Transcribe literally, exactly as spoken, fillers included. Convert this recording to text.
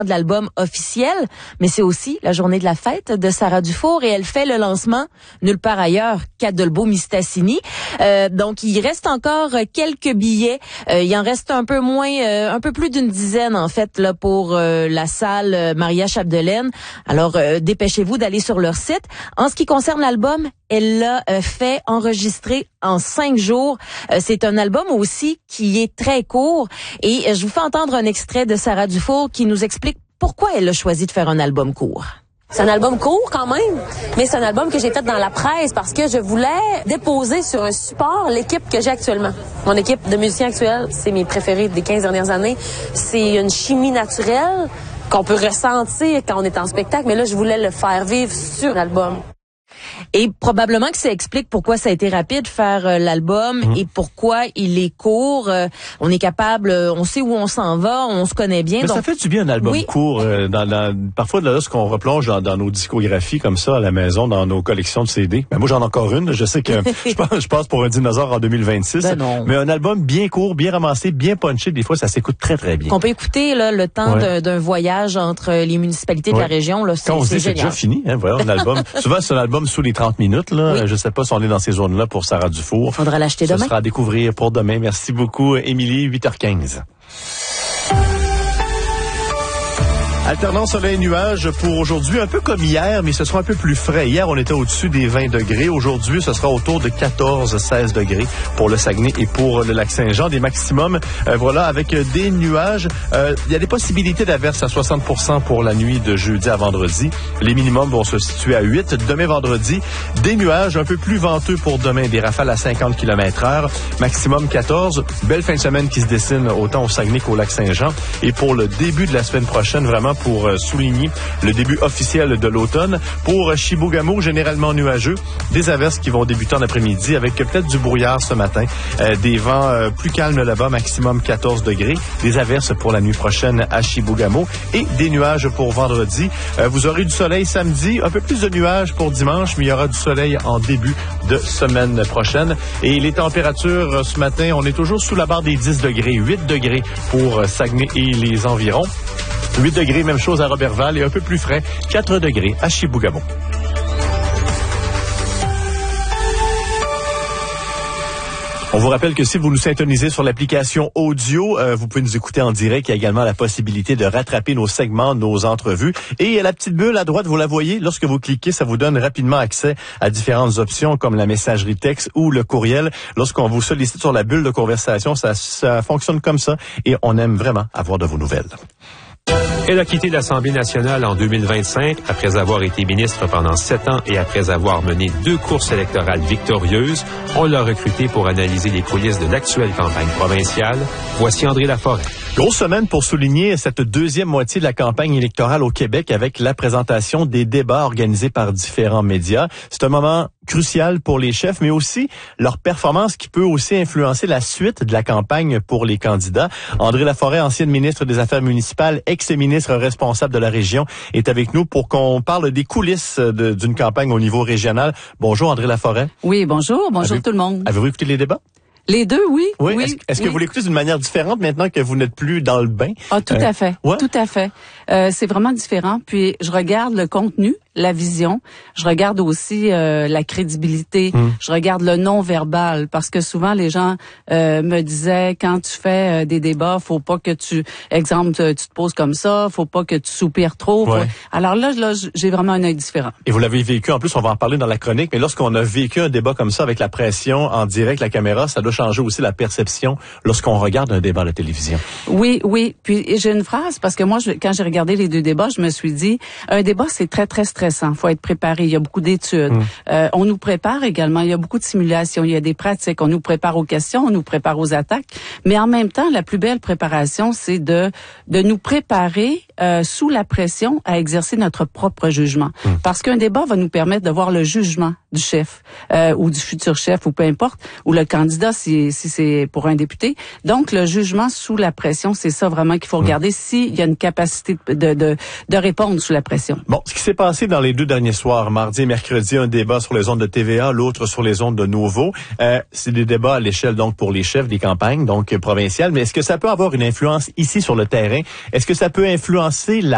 de l'album officiel, mais c'est aussi la journée de la fête de Sarah Dufour et elle fait le lancement nulle part ailleurs qu'à Dolbeau-Mistassini. Euh, donc, il reste encore quelques billets. Euh, il en reste un peu moins, euh, un peu plus d'une dizaine en fait là pour euh, la salle euh, Maria Chapdelaine. Alors, euh, dépêchez-vous d'aller sur leur site. En ce qui concerne l'album, elle l'a euh, fait enregistrer en cinq jours. Euh, c'est un album aussi qui est très court et euh, je vous fais entendre un extrait de Sarah Dufour qui nous explique pourquoi elle a choisi de faire un album court. C'est un album court quand même, mais c'est un album que j'ai fait dans la presse parce que je voulais déposer sur un support l'équipe que j'ai actuellement. Mon équipe de musiciens actuels, c'est mes préférés des quinze dernières années. C'est une chimie naturelle qu'on peut ressentir quand on est en spectacle, mais là, je voulais le faire vivre sur l'album. Et probablement que ça explique pourquoi ça a été rapide faire euh, l'album mmh. et pourquoi il est court. Euh, on est capable, euh, on sait où on s'en va, on se connaît bien. Mais donc... ça fait du bien un album oui. court. Euh, dans, dans, parfois, lorsqu'on replonge dans, dans nos discographies comme ça à la maison, dans nos collections de C D. Ben, moi, j'en ai encore une. Je sais que je, passe, je passe pour un dinosaure en deux mille vingt-six. Ben non. Mais un album bien court, bien ramassé, bien punché. Des fois, ça s'écoute très, très bien. Qu'on peut écouter là, le temps ouais. d'un voyage entre les municipalités ouais. de la région. Là, c'est, Quand on c'est dit c'est déjà fini, hein, voilà, un album. Souvent, c'est un album sous les trente minutes. Là. Oui. Je sais pas si on est dans ces zones-là pour Sarah Dufour. Faudra l'acheter demain. Ce sera à découvrir pour demain. Merci beaucoup, Émilie, huit heures quinze. Alternance soleil-nuage pour aujourd'hui, un peu comme hier, mais ce sera un peu plus frais. Hier, on était au-dessus des vingt degrés. Aujourd'hui, ce sera autour de quatorze à seize degrés pour le Saguenay et pour le Lac-Saint-Jean. Des maximums, euh, voilà, avec des nuages. Euh, il y a des possibilités d'averses à soixante pour cent pour la nuit de jeudi à vendredi. Les minimums vont se situer à huit. Demain, vendredi, des nuages un peu plus venteux pour demain. Des rafales à cinquante kilomètres heure. Maximum quatorze. Belle fin de semaine qui se dessine autant au Saguenay qu'au Lac-Saint-Jean. Et pour le début de la semaine prochaine, vraiment, pour souligner le début officiel de l'automne. Pour Chibougamau, généralement nuageux, des averses qui vont débuter en après-midi avec peut-être du brouillard ce matin. Euh, des vents euh, plus calmes là-bas, maximum quatorze degrés. Des averses pour la nuit prochaine à Chibougamau et des nuages pour vendredi. Euh, vous aurez du soleil samedi, un peu plus de nuages pour dimanche, mais il y aura du soleil en début de semaine prochaine. Et les températures euh, ce matin, on est toujours sous la barre des dix degrés, huit degrés pour Saguenay et les environs. huit degrés, même chose à Roberval et un peu plus frais, quatre degrés à Chibougamau. On vous rappelle que si vous nous syntonisez sur l'application audio, euh, vous pouvez nous écouter en direct. Il y a également la possibilité de rattraper nos segments, nos entrevues. Et la petite bulle à droite, vous la voyez, lorsque vous cliquez, ça vous donne rapidement accès à différentes options comme la messagerie texte ou le courriel. Lorsqu'on vous sollicite sur la bulle de conversation, ça, ça fonctionne comme ça et on aime vraiment avoir de vos nouvelles. Elle a quitté l'Assemblée nationale en deux mille vingt-cinq après avoir été ministre pendant sept ans et après avoir mené deux courses électorales victorieuses. On l'a recrutée pour analyser les coulisses de l'actuelle campagne provinciale. Voici André Laforêt. Grosse semaine pour souligner cette deuxième moitié de la campagne électorale au Québec avec la présentation des débats organisés par différents médias. C'est un moment crucial pour les chefs, mais aussi leur performance qui peut aussi influencer la suite de la campagne pour les candidats. André Laforêt, ancienne ministre des Affaires municipales, ex-ministre responsable de la région, est avec nous pour qu'on parle des coulisses de, d'une campagne au niveau régional. Bonjour André Laforêt. Oui, bonjour. Bonjour avez, tout le monde. Avez-vous écouté les débats? Les deux, oui. Oui. oui est-ce, est-ce oui. que vous l'écoutez d'une manière différente maintenant que vous n'êtes plus dans le bain? Ah, tout euh, à fait. Ouais? Tout à fait. Euh, c'est vraiment différent. Puis, je regarde le contenu, la vision. Je regarde aussi euh, la crédibilité. Mmh. Je regarde le non-verbal. Parce que souvent, les gens euh, me disaient, quand tu fais euh, des débats, faut pas que tu, exemple, tu te poses comme ça, faut pas que tu soupires trop. Ouais. Faut... Alors là, là, j'ai vraiment un œil différent. Et vous l'avez vécu, en plus, on va en parler dans la chronique, mais lorsqu'on a vécu un débat comme ça avec la pression en direct, la caméra, ça doit changer aussi la perception lorsqu'on regarde un débat à la télévision. Oui, oui. Puis j'ai une phrase, parce que moi, je, quand j'ai regardé les deux débats, je me suis dit, un débat, c'est très, très stressant. Faut être préparé. Il y a beaucoup d'études. Mmh. Euh, on nous prépare également. Il y a beaucoup de simulations. Il y a des pratiques. On nous prépare aux questions, on nous prépare aux attaques. Mais en même temps, la plus belle préparation, c'est de de nous préparer euh, sous la pression à exercer notre propre jugement. Mmh. Parce qu'un débat va nous permettre de voir le jugement du chef euh, ou du futur chef ou peu importe, ou le candidat si, si c'est pour un député. Donc, le jugement sous la pression, c'est ça vraiment qu'il faut regarder mmh. s'il y a une capacité de, de, de répondre sous la pression. Bon, ce qui s'est passé dans les deux derniers soirs, mardi et mercredi, un débat sur les ondes de T V A, l'autre sur les ondes de Nouveau. Euh, c'est des débats à l'échelle donc pour les chefs des campagnes, donc provinciales. Mais est-ce que ça peut avoir une influence ici sur le terrain? Est-ce que ça peut influencer la